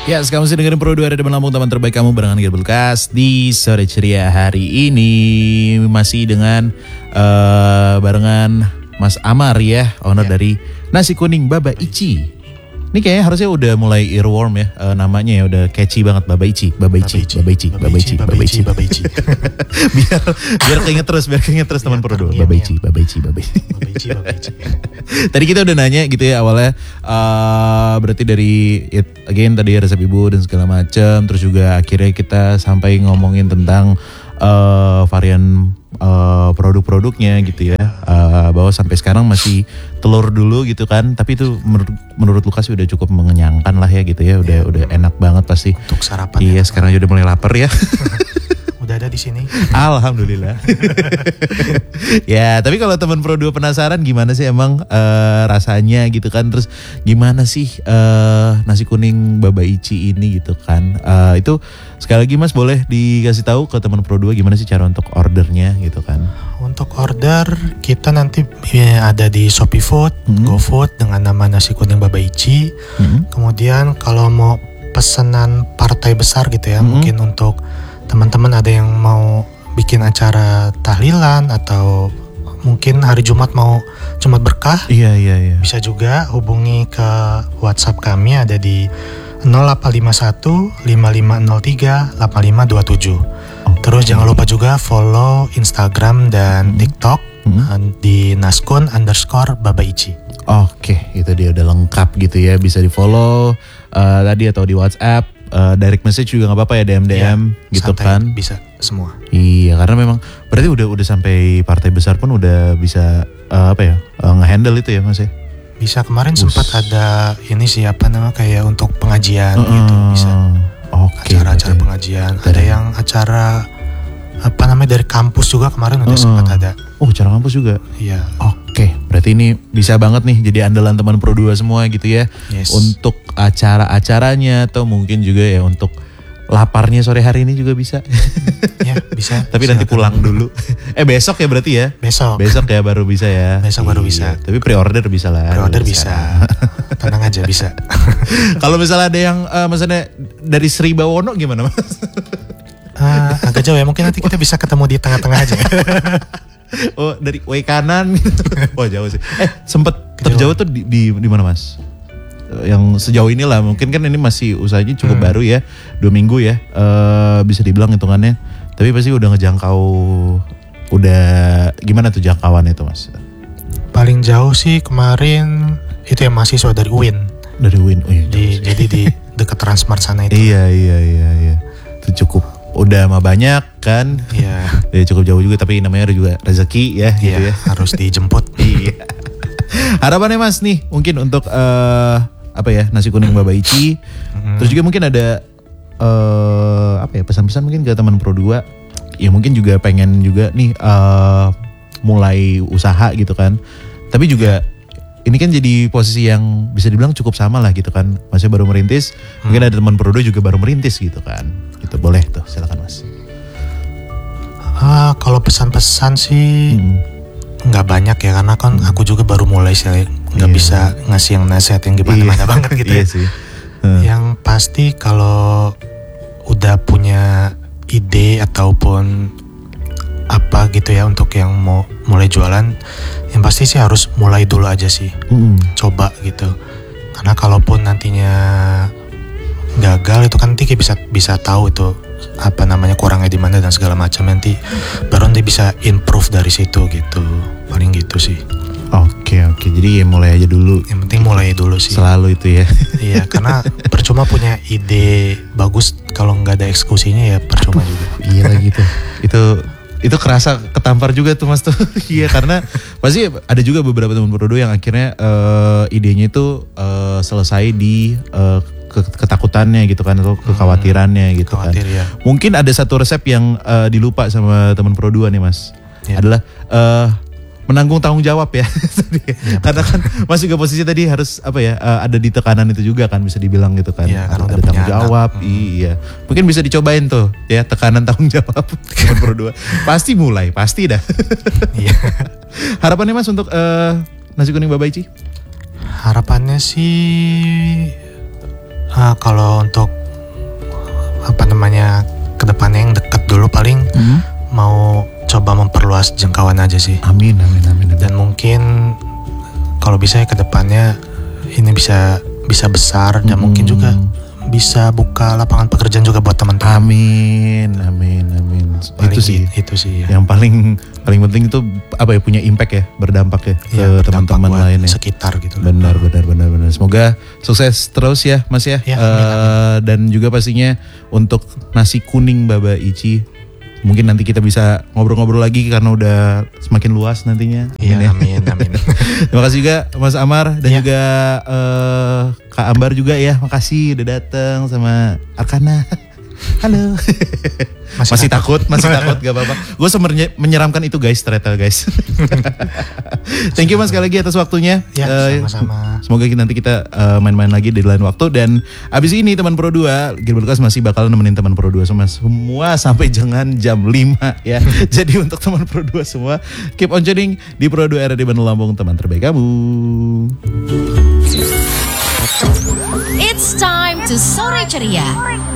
Ya, sekarang masih dengerin Pro 2 ada Depan Lampung, teman terbaik kamu barengan Gilbert Kas di sore ceria hari ini masih dengan barengan Mas Amar ya, owner dari Nasi Kuning Baba Ichi. Ini kayaknya harusnya udah mulai earworm ya, namanya ya udah catchy banget, Baba Ichi. biar keinget terus teman Pro 2. Baba Ichi. Tadi kita udah nanya gitu ya awalnya, berarti dari again tadi resep ibu dan segala macam, terus juga akhirnya kita sampai ngomongin tentang varian produk-produknya gitu ya, bahwa sampai sekarang masih telur dulu gitu kan, tapi itu menurut Lukas udah cukup mengenyangkan lah ya gitu ya, udah enak banget pasti untuk sarapan. Iya, sekarang udah mulai lapar ya. Udah ada di sini. Alhamdulillah. Ya, tapi kalau teman Pro 2 penasaran gimana sih emang rasanya gitu kan, terus gimana sih nasi kuning Baba Ichi ini gitu kan, itu sekali lagi Mas boleh dikasih tahu ke teman Pro 2 gimana sih cara untuk ordernya gitu kan. Untuk order kita nanti ada di Shopee Food, GoFood dengan nama Nasi Kuning Baba Ichi. Kemudian kalau mau pesanan partai besar gitu ya, mungkin untuk teman-teman ada yang mau bikin acara tahlilan atau mungkin hari Jumat mau Jumat berkah. Iya. Bisa juga hubungi ke WhatsApp kami ada di 0851 5503 8527. Terus jangan lupa juga follow Instagram dan TikTok di naskun_Baba Ichi. Oke, itu dia udah lengkap gitu ya, bisa di follow tadi atau di WhatsApp, direct message juga nggak apa-apa ya, DM ya, gitu santai, kan bisa semua. Iya, karena memang berarti udah sampai partai besar pun udah bisa ngehandle itu ya Mas ya. Bisa, kemarin sempat ada ini sih kayak untuk pengajian gitu bisa. Acara-acara pengajian, ada yang acara dari kampus juga kemarin udah sempat ada. Oh, acara kampus juga? Iya. Oke, berarti ini bisa banget nih jadi andalan teman Pro 2 semua gitu ya. Yes. Untuk acara-acaranya atau mungkin juga ya untuk laparnya sore hari ini juga bisa. Ya, bisa. Tapi nanti pulang dulu. Besok ya berarti ya? Besok ya baru bisa ya. Besok baru bisa. Tapi pre-order bisa lah. Pre-order bisa. Tenang aja bisa. Kalau misalnya ada yang maksudnya dari Sri Bawono gimana Mas? Agak jauh ya, mungkin nanti kita bisa ketemu di tengah-tengah aja. Oh, dari way kanan. Wah, jauh sih. Sempet terjauh tuh di mana Mas? Yang sejauh inilah, mungkin kan ini masih usahanya cukup baru ya, 2 minggu ya, bisa dibilang hitungannya. Tapi pasti udah ngejangkau, udah gimana tuh jangkauannya itu Mas? Paling jauh sih kemarin itu yang mahasiswa dari UIN. Dari UIN, oh iya. Jadi di dekat Transmart sana itu. Iya. Itu cukup, udah mah banyak kan. Iya. Ya, cukup jauh juga, tapi namanya juga rezeki ya. Iya, gitu ya. Harus dijemput. Iya. Harapannya Mas nih mungkin untuk Nasi Kuning Baba Ichi. Terus juga mungkin ada pesan-pesan mungkin ke teman Pro 2. Ya mungkin juga pengen juga nih mulai usaha gitu kan. Tapi juga ini kan jadi posisi yang bisa dibilang cukup sama lah gitu kan. Masnya baru merintis, mungkin ada teman Pro 2 juga baru merintis gitu kan. Gitu, boleh tuh, silakan Mas. Kalau pesan-pesan sih nggak banyak ya, karena kan aku juga baru mulai sih, nggak bisa ngasih yang nasihat yang gimana-mana banget gitu ya. Sih. Yang pasti kalau udah punya ide ataupun apa gitu ya untuk yang mau mulai jualan, yang pasti sih harus mulai dulu aja sih, coba gitu. Karena kalaupun nantinya gagal itu kan nanti bisa tahu itu kurangnya di mana dan segala macam, nanti baru nanti bisa improve dari situ gitu, paling gitu sih. Oke, jadi ya mulai aja dulu. Yang penting mulai dulu sih. Selalu itu ya. Iya, karena percuma punya ide bagus kalau nggak ada eksekusinya ya percuma juga. Iya lah gitu. Itu kerasa ketampar juga tuh Mas tuh. Iya, karena pasti ada juga beberapa teman Pro 2 yang akhirnya idenya itu selesai di ketakutannya gitu kan, atau kekhawatirannya gitu kan. Ya. Mungkin ada satu resep yang dilupa sama teman Pro 2 nih Mas. Ya. Adalah menanggung tanggung jawab ya. Karena kan Mas juga posisi tadi harus ada di tekanan itu juga kan, bisa dibilang gitu kan. Ya, ada tanggung jawab. Iya. Mungkin bisa dicobain tuh ya, tekanan tanggung jawab teman Pro 2. Pasti dah. Iya. Harapannya Mas untuk Nasi Kuning Baba Ichi? Harapannya sih Kalau untuk kedepannya yang deket dulu paling mau coba memperluas jangkauan aja sih. Amin. Dan mungkin kalau bisa ya kedepannya ini bisa besar dan mungkin juga bisa buka lapangan pekerjaan juga buat teman-teman. Amin. Itu sih. Ya. Yang paling penting itu apa ya, punya impact ya, berdampak ya ke teman-teman lain ya. Sekitar gitu. Benar. Semoga sukses terus ya Mas ya. Amin. Dan juga pastinya untuk nasi kuning Baba Ichi, mungkin nanti kita bisa ngobrol-ngobrol lagi karena udah semakin luas nantinya. Iya, amin. Terima kasih juga Mas Amar dan juga Kak Ambar juga ya. Makasih udah datang sama Arkana. Halo. Masih takut gak apa-apa. Gue sebenarnya menyeramkan itu guys, ternyata guys. Thank you Mas sekali lagi atas waktunya. Ya, sama-sama. Semoga nanti kita main-main lagi di lain waktu. Dan abis ini teman Pro 2 Gilbert Lucas masih bakal nemenin teman Pro 2 semua sampai jangan jam 5 ya. Jadi untuk teman Pro 2 semua, keep on tuning di Pro 2 RRD Bandung Lampung, teman terbaik kamu. It's time to Sore Ceria.